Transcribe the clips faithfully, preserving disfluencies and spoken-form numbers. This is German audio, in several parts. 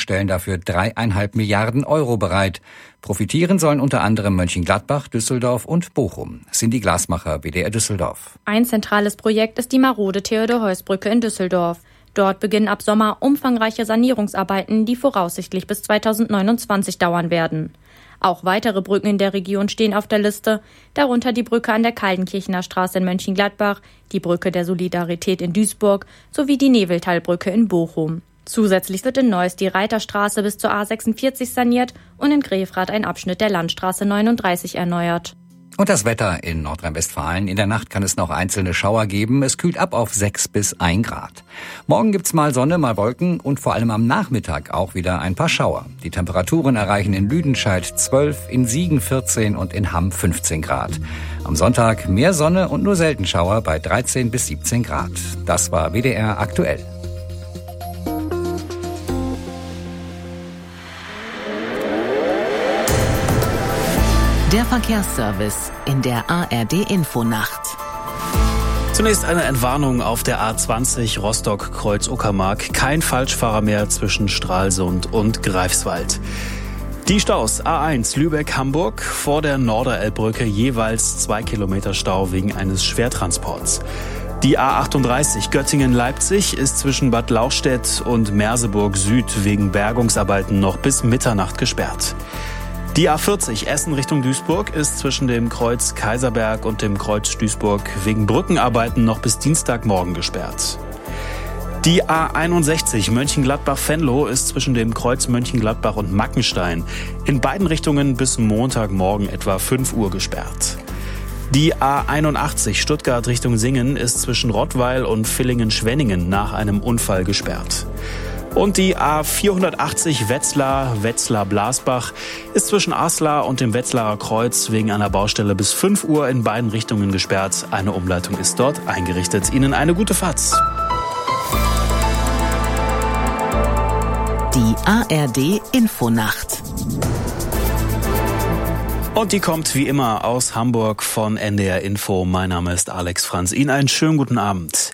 stellen dafür dreieinhalb Milliarden Euro bereit. Profitieren sollen unter anderem Mönchengladbach, Düsseldorf und Bochum. Cindy Glasmacher, W D R Düsseldorf. Ein zentrales Projekt ist die marode Theodor-Heuss-Brücke in Düsseldorf. Dort beginnen ab Sommer umfangreiche Sanierungsarbeiten, die voraussichtlich bis zweitausendneunundzwanzig dauern werden. Auch weitere Brücken in der Region stehen auf der Liste, darunter die Brücke an der Kaldenkirchener Straße in Mönchengladbach, die Brücke der Solidarität in Duisburg sowie die Neveltalbrücke in Bochum. Zusätzlich wird in Neuss die Reiterstraße bis zur A sechsundvierzig saniert und in Grefrath ein Abschnitt der Landstraße neununddreißig erneuert. Und das Wetter in Nordrhein-Westfalen. In der Nacht kann es noch einzelne Schauer geben. Es kühlt ab auf sechs bis ein Grad. Morgen gibt's mal Sonne, mal Wolken und vor allem am Nachmittag auch wieder ein paar Schauer. Die Temperaturen erreichen in Lüdenscheid zwölf, in Siegen vierzehn und in Hamm fünfzehn Grad. Am Sonntag mehr Sonne und nur selten Schauer bei dreizehn bis siebzehn Grad. Das war W D R aktuell. Der Verkehrsservice in der A R D-Infonacht. Zunächst eine Entwarnung auf der A zwanzig Rostock-Kreuz-Uckermark. Kein Falschfahrer mehr zwischen Stralsund und Greifswald. Die Staus A eins Lübeck-Hamburg vor der Norderelbbrücke jeweils zwei Kilometer Stau wegen eines Schwertransports. Die A achtunddreißig Göttingen-Leipzig ist zwischen Bad Lauchstädt und Merseburg Süd wegen Bergungsarbeiten noch bis Mitternacht gesperrt. Die A vierzig Essen Richtung Duisburg ist zwischen dem Kreuz Kaiserberg und dem Kreuz Duisburg wegen Brückenarbeiten noch bis Dienstagmorgen gesperrt. Die A einundsechzig Mönchengladbach-Venlo ist zwischen dem Kreuz Mönchengladbach und Mackenstein in beiden Richtungen bis Montagmorgen etwa fünf Uhr gesperrt. Die A einundachtzig Stuttgart Richtung Singen ist zwischen Rottweil und Villingen-Schwenningen nach einem Unfall gesperrt. Und die A vierhundertachtzig Wetzlar, Wetzlar-Blasbach ist zwischen Aslar und dem Wetzlarer Kreuz wegen einer Baustelle bis fünf Uhr in beiden Richtungen gesperrt. Eine Umleitung ist dort eingerichtet. Ihnen eine gute Fahrt. Die A R D-Infonacht. Und die kommt wie immer aus Hamburg von N D R Info. Mein Name ist Alex Franz. Ihnen einen schönen guten Abend.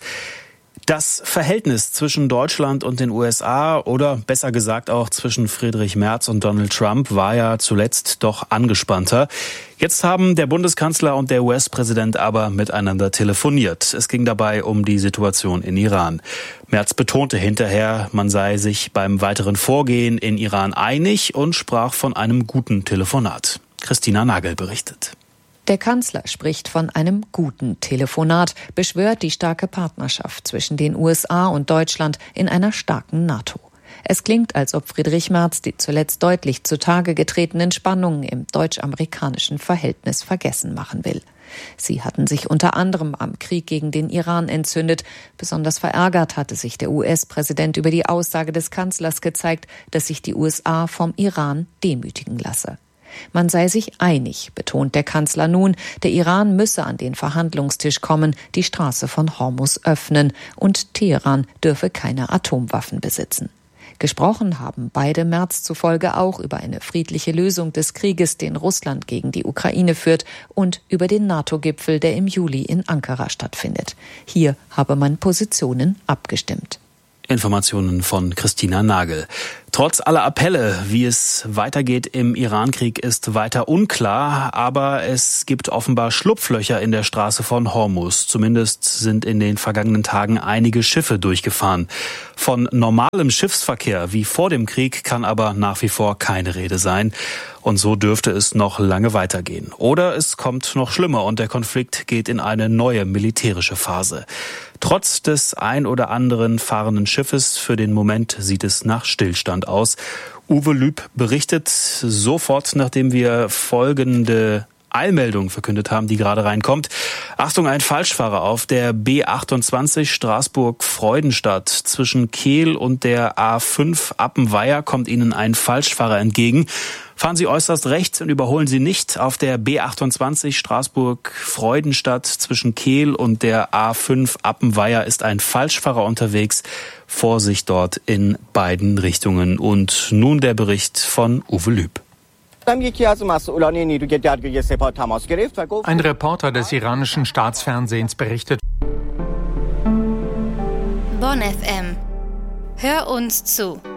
Das Verhältnis zwischen Deutschland und den U S A oder besser gesagt auch zwischen Friedrich Merz und Donald Trump war ja zuletzt doch angespannter. Jetzt haben der Bundeskanzler und der U S-Präsident aber miteinander telefoniert. Es ging dabei um die Situation in Iran. Merz betonte hinterher, man sei sich beim weiteren Vorgehen in Iran einig und sprach von einem guten Telefonat. Christina Nagel berichtet. Der Kanzler spricht von einem guten Telefonat, beschwört die starke Partnerschaft zwischen den U S A und Deutschland in einer starken NATO. Es klingt, als ob Friedrich Merz die zuletzt deutlich zutage getretenen Spannungen im deutsch-amerikanischen Verhältnis vergessen machen will. Sie hatten sich unter anderem am Krieg gegen den Iran entzündet. Besonders verärgert hatte sich der U S-Präsident über die Aussage des Kanzlers gezeigt, dass sich die U S A vom Iran demütigen lasse. Man sei sich einig, betont der Kanzler nun, der Iran müsse an den Verhandlungstisch kommen, die Straße von Hormuz öffnen und Teheran dürfe keine Atomwaffen besitzen. Gesprochen haben beide Merz zufolge auch über eine friedliche Lösung des Krieges, den Russland gegen die Ukraine führt, und über den NATO-Gipfel, der im Juli in Ankara stattfindet. Hier habe man Positionen abgestimmt. Informationen von Christina Nagel. Trotz aller Appelle, wie es weitergeht im Iran-Krieg, ist weiter unklar, aber es gibt offenbar Schlupflöcher in der Straße von Hormuz. Zumindest sind in den vergangenen Tagen einige Schiffe durchgefahren. Von normalem Schiffsverkehr wie vor dem Krieg kann aber nach wie vor keine Rede sein. Und so dürfte es noch lange weitergehen. Oder es kommt noch schlimmer und der Konflikt geht in eine neue militärische Phase. Trotz des ein oder anderen fahrenden Schiffes, für den Moment sieht es nach Stillstand aus. Uwe Lüb berichtet sofort, nachdem wir folgende Eilmeldung verkündet haben, die gerade reinkommt. Achtung, ein Falschfahrer auf der B achtundzwanzig Straßburg-Freudenstadt. Zwischen Kehl und der A fünf Appenweier kommt Ihnen ein Falschfahrer entgegen. Fahren Sie äußerst rechts und überholen Sie nicht. Auf der B achtundzwanzig Straßburg-Freudenstadt zwischen Kehl und der A fünf Appenweier ist ein Falschfahrer unterwegs. Vorsicht dort in beiden Richtungen. Und nun der Bericht von Uwe Lüb. Ein Reporter des iranischen Staatsfernsehens berichtet. Bonn F M. Hör uns zu.